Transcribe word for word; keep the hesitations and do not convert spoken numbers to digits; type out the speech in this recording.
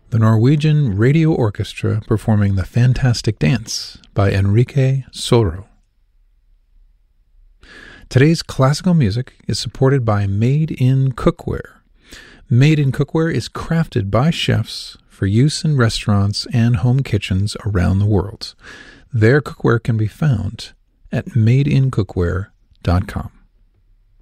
the Norwegian Radio Orchestra performing The Fantastic Dance by Enrique Soro. Today's classical music is supported by Made in Cookware. Made in Cookware is crafted by chefs for use in restaurants and home kitchens around the world. Their cookware can be found at made in cookware dot com.